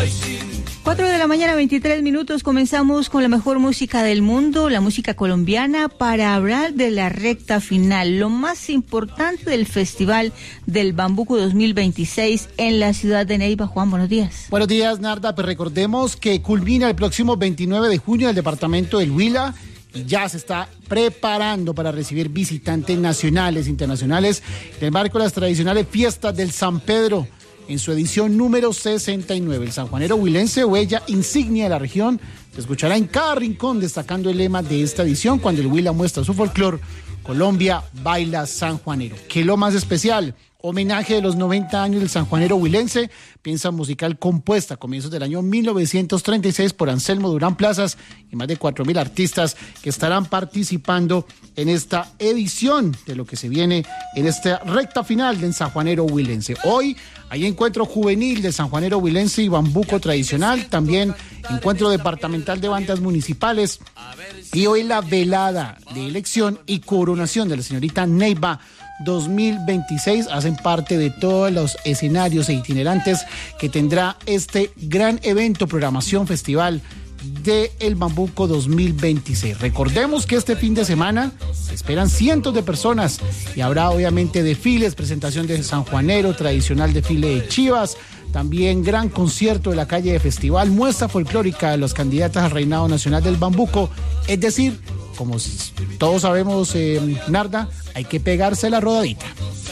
4 de la mañana, 23 minutos. Comenzamos con la mejor música del mundo, la música colombiana, para hablar de la recta final, lo más importante del Festival del Bambuco 2026 en la ciudad de Neiva. Juan, buenos días. Buenos días, Narda. Pues recordemos que culmina el próximo 29 de junio en el departamento del Huila y ya se está preparando para recibir visitantes nacionales e internacionales en el marco de las tradicionales fiestas del San Pedro, en su edición número 69. El sanjuanero huilense, huella insignia de la región, se escuchará en cada rincón, destacando el lema de esta edición: cuando el Huila muestra su folclor, Colombia baila sanjuanero. ¿Qué es lo más especial? Homenaje de los 90 años del sanjuanero huilense, pieza musical compuesta a comienzos del año 1936 por Anselmo Durán Plazas y más de 4.000 artistas que estarán participando en esta edición de lo que se viene en esta recta final del sanjuanero huilense. Hoy hay encuentro juvenil de sanjuanero huilense y bambuco tradicional, también encuentro departamental de bandas municipales, y hoy la velada de elección y coronación de la señorita Neiva 2026 hacen parte de todos los escenarios e itinerantes que tendrá este gran evento, programación festival de El Bambuco 2026. Recordemos que este fin de semana se esperan cientos de personas y habrá obviamente desfiles, presentación de sanjuanero, tradicional desfile de chivas, también gran concierto de la calle de festival, muestra folclórica de los candidatas al reinado nacional del Bambuco. Es decir, como todos sabemos, Narda, hay que pegarse la rodadita.